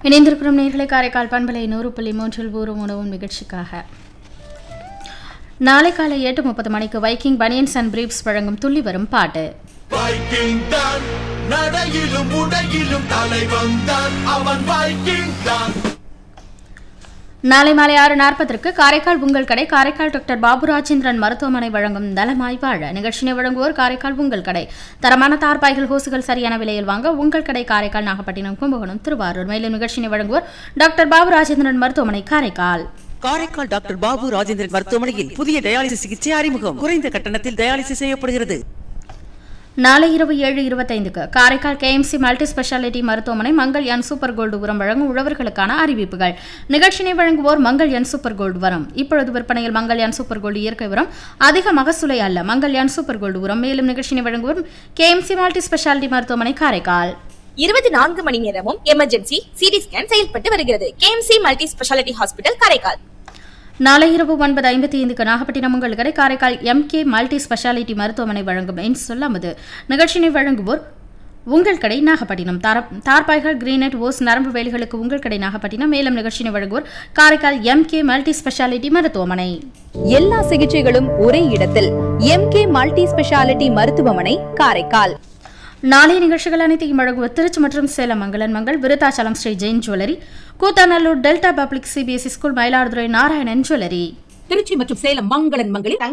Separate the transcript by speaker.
Speaker 1: இணைந்திருக்கும் நேர்களை காரைக்கால் பண்பலை 100.3 ஊரும் உணவும் நிகழ்ச்சிக்காக நாளை காலை 8:30 மணிக்கு வைக்கிங் பனியன்ஸ் அண்ட் பிரீப்ஸ் வழங்கும் துள்ளி வரும் பாட்டு.
Speaker 2: வைக்கிங் தான் நடையிலும் உடையிலும் தலைவன் தான், அவன் வைக்கிங் தான்.
Speaker 1: நாளை மாலை 6:40 காரைக்கால் உங்கள் கடை காரைக்கால் டாக்டர் பாபு ராஜேந்திரன் மருத்துவமனை வழங்கும் நலமாய் வாழ நிகழ்ச்சியை வழங்குவோர் காரைக்கால் உங்கள் கடை. தரமான தார்பாய்கள் ஹோசுகள் சரியான விலையில் வாங்க உங்கள் கடை காரைக்கால் நாகப்பட்டினம் கும்பகோணம் திருவாரூர். மேலும் நிகழ்ச்சியை வழங்குவோர் டாக்டர் பாபு ராஜேந்திரன் மருத்துவமனை காரைக்கால்.
Speaker 3: காரைக்கால் டாக்டர் பாபு ராஜேந்திரன் மருத்துவமனையில் புதிய டயாலிசிஸ் சிகிச்சை அறிமுகம். குறைந்த கட்டணத்தில் டயாலிசிஸ் செய்யப்படுகிறது.
Speaker 1: நாளை இரவு 7:25 காரைக்கால் KMC மல்டி ஸ்பெஷாலிட்டி மருத்துவமனை மங்கள்யான் சூப்பர் கோல்டு உரம் வழங்கும் உழவர்களுக்கான அறிவிப்புகள். நிகழ்ச்சியை வழங்குவோர் மங்கள்யான் சூப்பர் கோல்டு உரம். இப்பொழுது விற்பனையில் மங்கள்யான் சூப்பர் கோல்டு இயற்கை உரம், அதிக மகசூலை அல்ல. மங்கள்யான் சூப்பர் கோல்டு உரம். மேலும் நிகழ்ச்சியை வழங்குவோர் KMC மல்டி ஸ்பெஷாலிட்டி மருத்துவமனை காரைக்கால்.
Speaker 4: 24 மணி நேரமும் எமர்ஜென்சி சிடி ஸ்கேன் செயல்பட்டு வருகிறது. KMC multi speciality hospital Karaikal.
Speaker 1: நாளை இரவு 9:55 நாகப்பட்டினம் உங்கள் கடை காரைக்கால் MK மல்டி ஸ்பெஷாலிட்டி மருத்துவமனை வழங்கும் என் சொல்லாமது. நிகழ்ச்சியை வழங்குவோர் உங்கள் கடை நாகப்பட்டினம். தார்பாய்கள் கிரீனட் ஓஸ் நரம்பு வேலிகளுக்கு உங்கள் கடை நாகப்பட்டினம். மேலும் நிகழ்ச்சியை வழங்குவோர் காரைக்கால் MK மல்டி ஸ்பெஷாலிட்டி மருத்துவமனை.
Speaker 5: எல்லா சிகிச்சைகளும் ஒரே இடத்தில் MK மல்டி ஸ்பெஷாலிட்டி மருத்துவமனை காரைக்கால்.
Speaker 1: நாளைய நிகழ்ச்சிகள் அனைத்தையும் வழங்குவோர் திருச்சி மற்றும் சேலம் மங்களன் Mangal, Virudhachalam Sri Jain jewellery, Koothanallur delta public CBSE school, Mayiladuthurai Narayanan jewellery.
Speaker 6: Trichy மற்றும் சேலம் மங்களன் மங்களில்